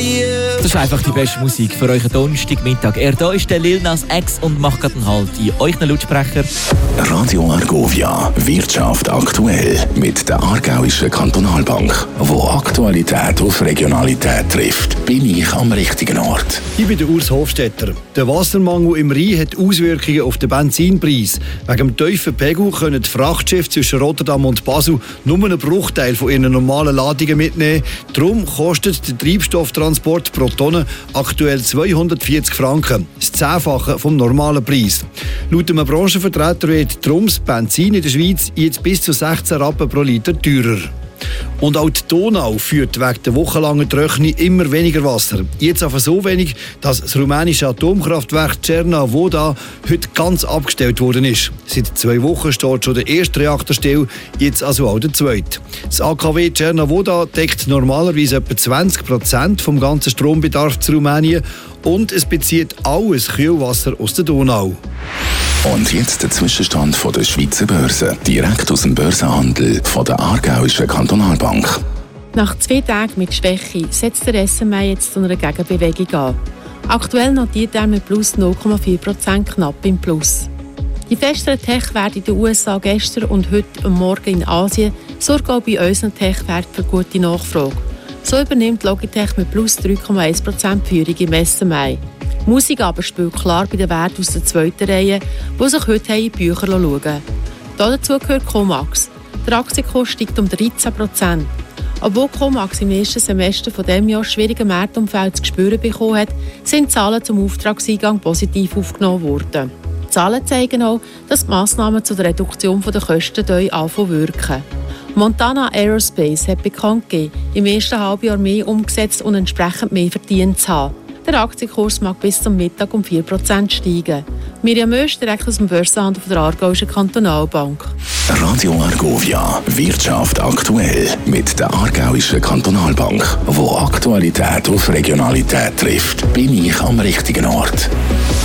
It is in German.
Das ist einfach die beste Musik für euch Donnerstagmittag. Da ist der Lil Nas X und macht gerade einen Halt in euren Lautsprecher. Radio Argovia, Wirtschaft aktuell mit der Aargauischen Kantonalbank. Wo Aktualität auf Regionalität trifft, bin ich am richtigen Ort. Ich bin der Urs Hofstetter. Der Wassermangel im Rhein hat Auswirkungen auf den Benzinpreis. Wegen dem tiefen Pegel können die Frachtschiffe zwischen Rotterdam und Basel nur einen Bruchteil von ihren normalen Ladungen mitnehmen. Darum kostet der Treibstofftransport pro Tonne aktuell 240 Franken, das 10-fache vom normalen Preis. Laut einem Branchenvertreter wird darum das Benzin in der Schweiz jetzt bis zu 16 Rappen pro Liter teurer. Und auch die Donau führt wegen der wochenlangen Trockenung immer weniger Wasser. Jetzt aber so wenig, dass das rumänische Atomkraftwerk Cernavoda heute ganz abgestellt worden ist. Seit 2 Wochen steht schon der erste Reaktor still, jetzt also auch der zweite. Das AKW Cernavoda deckt normalerweise etwa 20% vom ganzen Strombedarf zu Rumänien und es bezieht alles Kühlwasser aus der Donau. Und jetzt der Zwischenstand von der Schweizer Börse. Direkt aus dem Börsenhandel von der Aargauischen Kantonalbank. Nach 2 Tagen mit Schwäche setzt der SMI jetzt zu einer Gegenbewegung an. Aktuell notiert er mit plus 0,4% knapp im Plus. Die festeren Tech-Werte in den USA gestern und heute und morgen in Asien sorgen auch bei unseren Tech-Werten für gute Nachfrage. So übernimmt Logitech mit plus 3,1% Führung im SMI. Musik aber spielt klar bei den Werten aus der zweiten Reihe, die sich heute in die Bücher schauen. Dazu gehört Comax. Der Aktienkurs steigt um 13%. Obwohl Comax im ersten Semester von diesem Jahr schwierige Marktumfeld zu spüren bekommen hat, sind die Zahlen zum Auftragseingang positiv aufgenommen worden. Die Zahlen zeigen auch, dass die Massnahmen zur Reduktion der Kosten anfangen wirken. Montana Aerospace hat bekannt gegeben, im ersten Halbjahr mehr umgesetzt und entsprechend mehr verdient zu haben. Der Aktienkurs mag bis zum Mittag um 4% steigen. Miriam Mösch, direkt aus dem Börsenhandel der Aargauischen Kantonalbank. Radio Argovia, Wirtschaft aktuell mit der Aargauischen Kantonalbank. Wo Aktualität auf Regionalität trifft, bin ich am richtigen Ort.